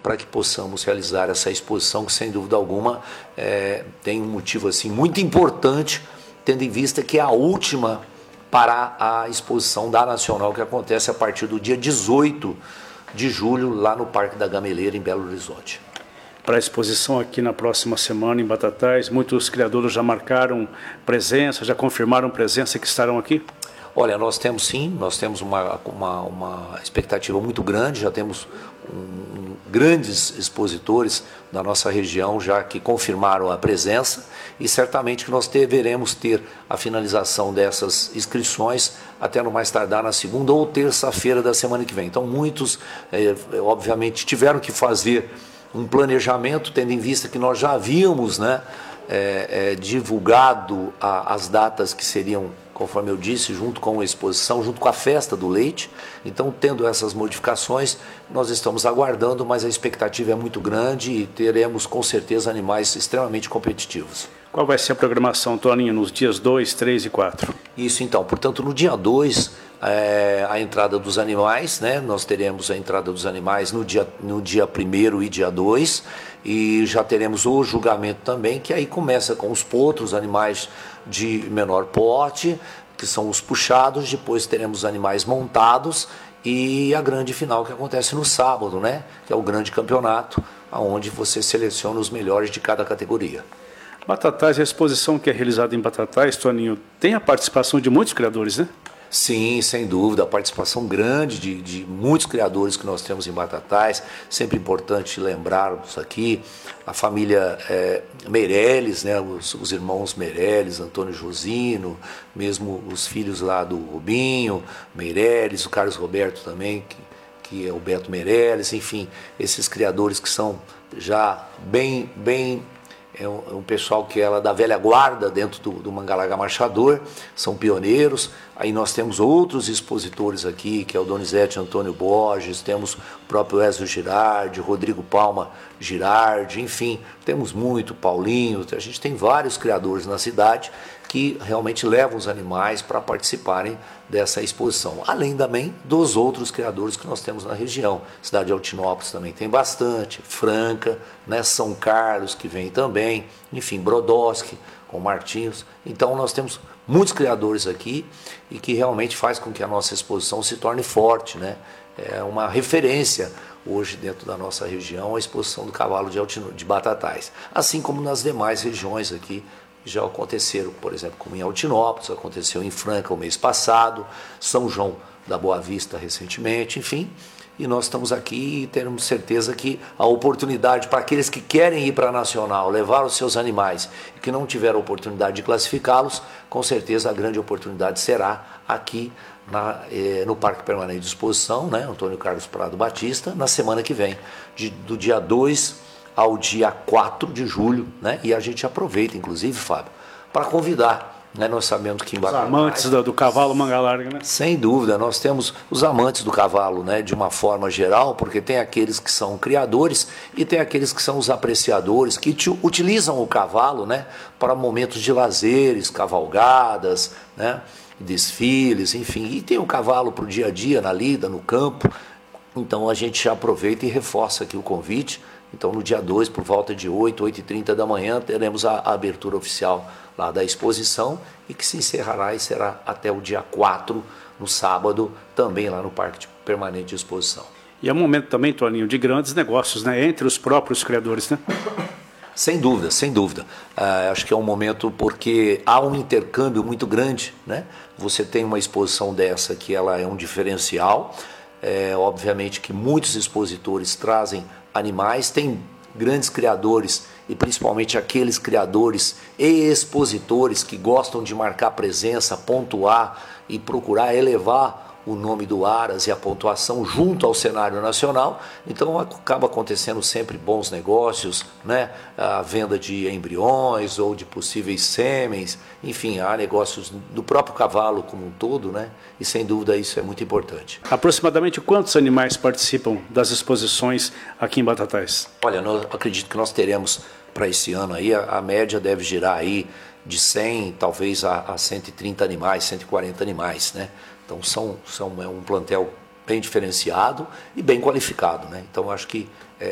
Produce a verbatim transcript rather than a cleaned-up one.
para que possamos realizar essa exposição que, sem dúvida alguma, é, tem um motivo assim, muito importante, tendo em vista que é a última para a exposição da Nacional, que acontece a partir do dia dezoito de julho, lá no Parque da Gameleira, em Belo Horizonte. Para a exposição aqui na próxima semana em Batatais, muitos criadores já marcaram presença, já confirmaram presença que estarão aqui? Olha, nós temos sim, nós temos uma, uma, uma expectativa muito grande, já temos um, grandes expositores da nossa região já que confirmaram a presença e certamente que nós deveremos ter a finalização dessas inscrições até no mais tardar na segunda ou terça-feira da semana que vem. Então muitos, é, obviamente, tiveram que fazer um planejamento, tendo em vista que nós já havíamos, né, é, é, divulgado a, as datas que seriam, conforme eu disse, junto com a exposição, junto com a festa do leite. Então, tendo essas modificações, nós estamos aguardando, mas a expectativa é muito grande e teremos, com certeza, animais extremamente competitivos. Qual vai ser a programação, Toninho, nos dias dois, três e quatro? Isso, então. Portanto, no dia dois, é, a entrada dos animais, né? Nós teremos a entrada dos animais no dia, no dia primeiro e dia dois, e já teremos o julgamento também, que aí começa com os potros, animais de menor porte, que são os puxados, depois teremos animais montados e a grande final que acontece no sábado, né? Que é o grande campeonato, onde você seleciona os melhores de cada categoria. Batatais, a exposição que é realizada em Batatais, Toninho, tem a participação de muitos criadores, né? Sim, sem dúvida, a participação grande de, de muitos criadores que nós temos em Batatais, sempre importante lembrarmos aqui, a família é, Meirelles, né, os, os irmãos Meirelles, Antônio Josino, mesmo os filhos lá do Rubinho, Meirelles, o Carlos Roberto também, que, que é o Beto Meirelles, enfim, esses criadores que são já bem, bem É um, é um pessoal que é da velha guarda dentro do, do Mangalaga Marchador, são pioneiros. Aí nós temos outros expositores aqui, que é o Donizete Antônio Borges, temos o próprio Ezio Girardi, Rodrigo Palma Girardi, enfim, temos muito, Paulinho, a gente tem vários criadores na cidade que realmente levam os animais para participarem dessa exposição. Além também dos outros criadores que nós temos na região. Cidade de Altinópolis também tem bastante, Franca, né, São Carlos que vem também, enfim, Brodowski com Martins. Então nós temos muitos criadores aqui e que realmente faz com que a nossa exposição se torne forte, né? É uma referência hoje dentro da nossa região a exposição do cavalo de, Altino, de Batatais, assim como nas demais regiões aqui já aconteceram, por exemplo, como em Altinópolis, aconteceu em Franca o mês passado, São João da Boa Vista recentemente, enfim, e nós estamos aqui e temos certeza que a oportunidade para aqueles que querem ir para a Nacional, levar os seus animais e que não tiveram a oportunidade de classificá-los, com certeza a grande oportunidade será aqui na, eh, no Parque Permanente de Exposição, né, Antônio Carlos Prado Batista, na semana que vem, de, do dia dois ao dia quatro de julho, né? E a gente aproveita, inclusive, Fábio, para convidar, né? Nós sabemos que em Batatais, os amantes do, do cavalo manga larga, né? Sem dúvida, nós temos os amantes do cavalo, né? De uma forma geral, porque tem aqueles que são criadores e tem aqueles que são os apreciadores, que utilizam o cavalo, né? Para momentos de lazeres, cavalgadas, né? Desfiles, enfim, e tem o cavalo para o dia a dia, na lida, no campo. Então a gente já aproveita e reforça aqui o convite. Então, no dia dois, por volta de oito, oito e trinta da manhã, teremos a, a abertura oficial lá da exposição e que se encerrará e será até o dia quatro, no sábado, também lá no Parque Permanente de Exposição. E é um momento também, Toninho, de grandes negócios, né? Entre os próprios criadores, né? Sem dúvida, sem dúvida. Uh, acho que é um momento porque há um intercâmbio muito grande, né? Você tem uma exposição dessa que ela é um diferencial. É, obviamente que muitos expositores trazem animais, tem grandes criadores e principalmente aqueles criadores e expositores que gostam de marcar presença, pontuar e procurar elevar o nome do Aras e a pontuação junto ao cenário nacional. Então acaba acontecendo sempre bons negócios, né? A venda de embriões ou de possíveis sêmens, enfim, há negócios do próprio cavalo como um todo, né? E sem dúvida isso é muito importante. Aproximadamente quantos animais participam das exposições aqui em Batatais? Olha, eu acredito que nós teremos para esse ano aí, a, a média deve girar aí de cem, talvez a, a cento e trinta animais, cento e quarenta animais, né? Então são, são é um plantel bem diferenciado e bem qualificado, né? Então acho que